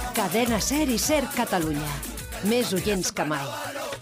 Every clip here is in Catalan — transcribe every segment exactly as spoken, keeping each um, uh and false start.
Cadena Ser i Ser Catalunya. Més oients que mai.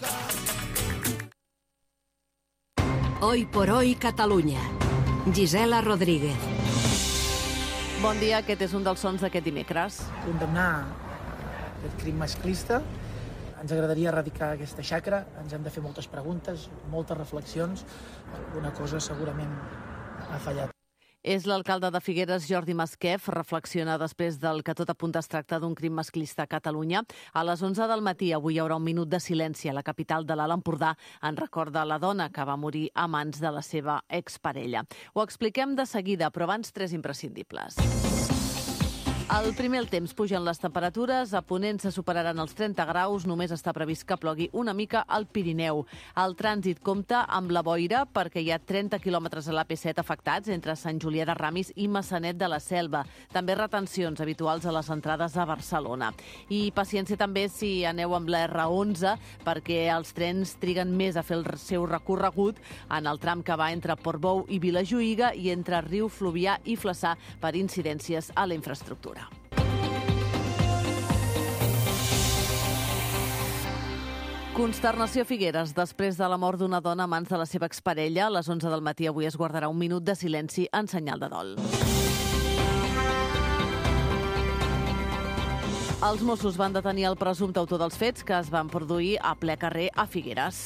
Hoy por hoy Catalunya. Gisela Rodríguez. Bon dia, aquest és un dels sons d'aquest dimecres. Condemnar aquest crim masclista. Ens agradaria erradicar aquesta xacra. Ens hem de fer moltes preguntes, moltes reflexions. Alguna cosa segurament ha fallat. És l'alcalde de Figueres, Jordi Masquef, reflexiona després del que tot apunta es tracta d'un crim masclista a Catalunya. A les onze del matí avui hi haurà un minut de silenci a la capital de l'Alt Empordà en record de la dona que va morir a mans de la seva exparella. Ho expliquem de seguida, però abans tres imprescindibles. Al primer el temps pugen les temperatures, a Ponent se superaran els trenta graus, només està previst que plogui una mica al Pirineu. El trànsit compta amb la boira perquè hi ha trenta quilòmetres a l'A P set afectats entre Sant Julià de Ramis i Maçanet de la Selva. També retencions habituals a les entrades a Barcelona. I paciència també si aneu amb la erre onze perquè els trens triguen més a fer el seu recorregut en el tram que va entre Portbou i Vilajuïga i entre Riu Fluvià i Flaçà per incidències a la infraestructura. Consternació a Figueres. Després de la mort d'una dona a mans de la seva exparella, a les onze del matí avui es guardarà un minut de silenci en senyal de dol. Els Mossos van detenir el presumpte autor dels fets que es van produir a ple carrer a Figueres.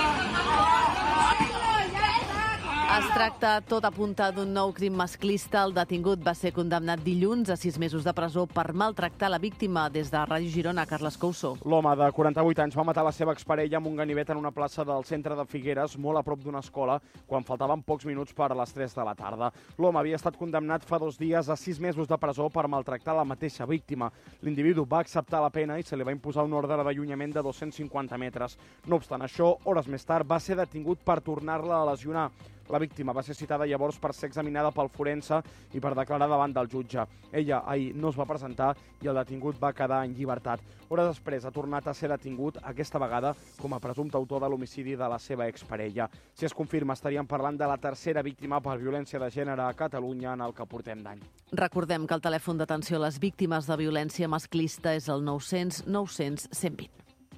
Es tracta, tot apunta, d'un nou crim masclista. El detingut va ser condemnat dilluns a sis mesos de presó per maltractar la víctima. Des de Ràdio Girona, Carles Couso. L'home de quaranta-vuit anys va matar la seva exparella amb un ganivet en una plaça del centre de Figueres, molt a prop d'una escola, quan faltaven pocs minuts per a les tres de la tarda. L'home havia estat condemnat fa dos dies a sis mesos de presó per maltractar la mateixa víctima. L'individu va acceptar la pena i se li va imposar un ordre d'allunyament de dos-cents cinquanta metres. No obstant això, hores més tard va ser detingut per tornar-la a lesionar. La víctima va ser citada llavors per ser examinada pel forense i per declarar davant del jutge. Ella ahir no es va presentar i el detingut va quedar en llibertat. Hores després ha tornat a ser detingut, aquesta vegada com a presumpte autor de l'homicidi de la seva exparella. Si es confirma, estaríem parlant de la tercera víctima per violència de gènere a Catalunya en el que portem d'any. Recordem que el telèfon d'atenció a les víctimes de violència masclista és el nou cents nou cents cent vint.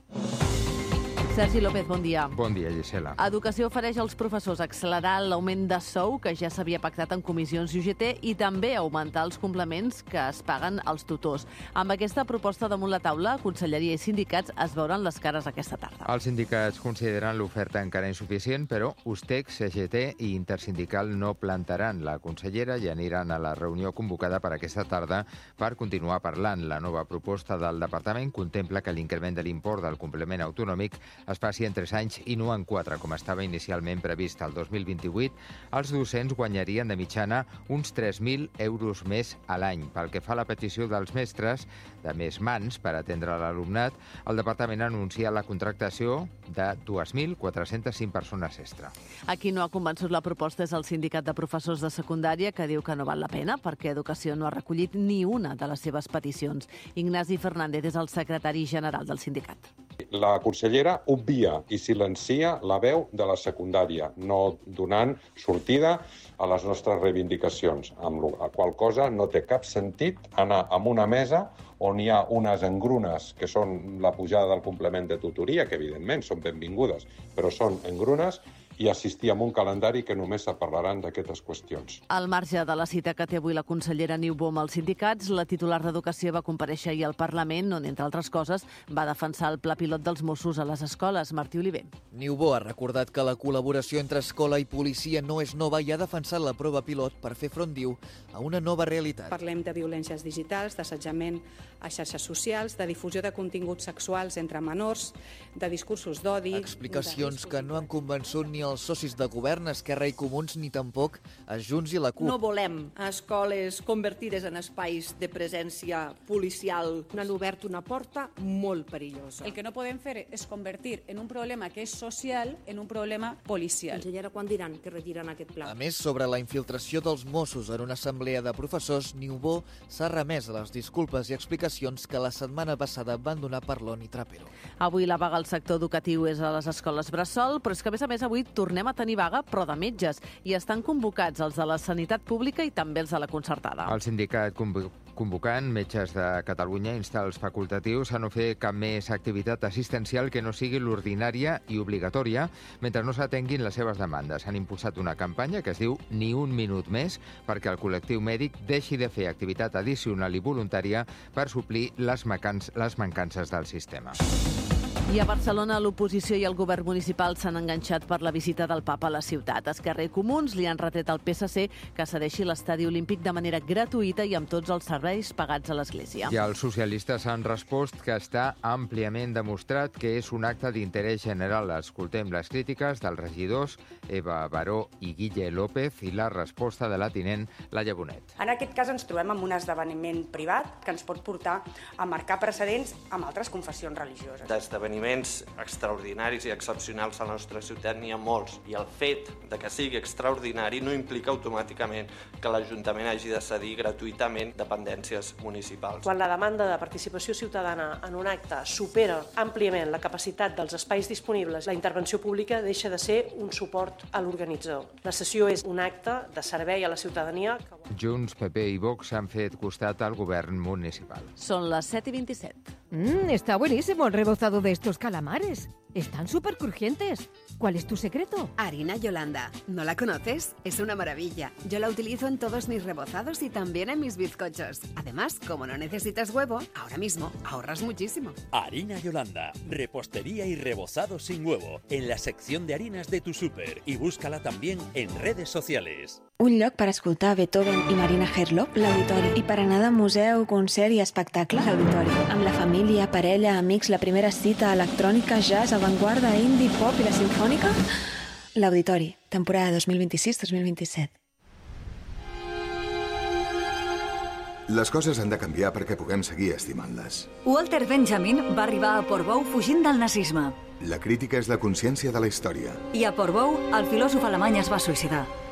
Sergi López, bon dia. Bon dia, Gisela. Educació ofereix als professors accelerar l'augment de sou que ja s'havia pactat en comissions i U G T i també augmentar els complements que es paguen als tutors. Amb aquesta proposta damunt la taula, Conselleria i sindicats es veuran les cares aquesta tarda. Els sindicats consideren l'oferta encara insuficient, però U S T E C, C G T i Intersindical no plantaran la consellera i aniran a la reunió convocada per aquesta tarda per continuar parlant. La nova proposta del departament contempla que l'increment de l'import del complement autonòmic es faci en tres anys i no en quatre, com estava inicialment previst. El dos mil vint-i-vuit, els docents guanyarien de mitjana uns tres mil euros més a l'any. Pel que fa a la petició dels mestres de més mans per atendre l'alumnat, el departament anuncia la contractació de dos mil quatre-cents cinc persones extra. A qui no ha convençut la proposta és el sindicat de professors de secundària, que diu que no val la pena perquè Educació no ha recollit ni una de les seves peticions. Ignasi Fernández és el secretari general del sindicat. La consellera obvia i silencia la veu de la secundària, no donant sortida a les nostres reivindicacions, amb la qual cosa no té cap sentit anar a una mesa on hi ha unes engrunes que són la pujada del complement de tutoria, que evidentment són benvingudes, però són engrunes, i assistir a un calendari que només se parlaran d'aquestes qüestions. Al marge de la cita que té avui la consellera Niubó amb els sindicats, la titular d'Educació va comparèixer ahir al Parlament, on, entre altres coses, va defensar el pla pilot dels Mossos a les escoles. Martí Oliver. Niubó ha recordat que la col·laboració entre escola i policia no és nova i ha defensat la prova pilot per fer front, diu, a una nova realitat. Parlem de violències digitals, d'assetjament a xarxes socials, de difusió de continguts sexuals entre menors, de discursos d'odi... Explicacions que no han convençut ni els socis de govern, Esquerra i Comuns, ni tampoc a Junts i la CUP. No volem escoles convertides en espais de presència policial. Han obert una porta molt perillosa. El que no podem fer és convertir en un problema que és social en un problema policial. Consellera, quan diran que retiren aquest pla? A més, sobre la infiltració dels Mossos en una assemblea de professors, Niubó s'ha remès a les disculpes i explicacions que la setmana passada van donar Parlon i Trapero. Avui la vaga al sector educatiu és a les escoles bressol, però és que a més a més avui tornem a tenir vaga, però de metges, i estan convocats els de la sanitat pública i també els de la concertada. El sindicat convocant, Metges de Catalunya insta els facultatius a no fer cap més activitat assistencial que no sigui l'ordinària i obligatòria mentre no s'atenguin les seves demandes. Han impulsat una campanya que es diu Ni un minut més perquè el col·lectiu mèdic deixi de fer activitat addicional i voluntària per suplir les, macans, les mancances del sistema. I a Barcelona, l'oposició i el govern municipal s'han enganxat per la visita del papa a la ciutat. Esquerra i Comuns li han retret al P S C que cedeixi l'estadi olímpic de manera gratuïta i amb tots els serveis pagats a l'Església. I els socialistes han respost que està àmpliament demostrat que és un acte d'interès general. Escoltem les crítiques dels regidors Eva Baró i Guille López i la resposta de la tinent Laia Bonet. En aquest cas ens trobem amb un esdeveniment privat que ens pot portar a marcar precedents amb altres confessions religioses. D'esdeveniments extraordinaris i excepcionals a la nostra ciutat n'hi ha molts, i el fet de que sigui extraordinari no implica automàticament que l'Ajuntament hagi de cedir gratuïtament dependències municipals. Quan la demanda de participació ciutadana en un acte supera àmpliament la capacitat dels espais disponibles, la intervenció pública deixa de ser un suport a l'organitzador. La sessió és un acte de servei a la ciutadania. Junts, P P i Vox han fet costat al govern municipal. Són les set i vint-i-set. Mm, está buenísimo el rebozado de estos calamares. Están súper crujientes. ¿Cuál es tu secreto? Harina Yolanda. ¿No la conoces? Es una maravilla. Yo la utilizo en todos mis rebozados y también en mis bizcochos. Además, como no necesitas huevo, ahora mismo ahorras muchísimo. Harina Yolanda. Repostería y rebozado sin huevo. En la sección de harinas de tu súper. Y búscala también en redes sociales. Un lloc per escoltar Beethoven i Marina Herlop, l'Auditori. I per anar de museu, concert i espectacle, l'Auditori. Amb la família, parella, amics, la primera cita, electrònica, jazz, avantguarda, indie, pop i la simfònica, l'Auditori, temporada dos mil vint-i-sis dos mil vint-i-set. Les coses han de canviar perquè puguem seguir estimant-les. Walter Benjamin va arribar a Portbou fugint del nazisme. La crítica és la consciència de la història. I a Portbou, el filòsof alemany es va suïcidar.